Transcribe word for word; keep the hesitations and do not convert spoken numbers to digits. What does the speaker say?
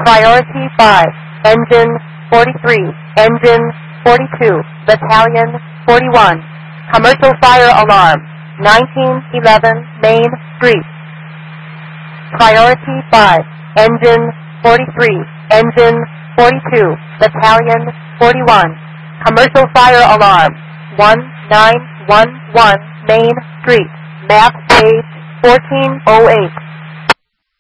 Priority five, Engine forty-three, Engine forty-two, Battalion forty-one. Commercial fire alarm, nineteen eleven Main Street. Priority five, Engine forty-three, Engine forty-two, Battalion forty-one. Commercial fire alarm, one nine one one Main Street. Map page fourteen oh eight.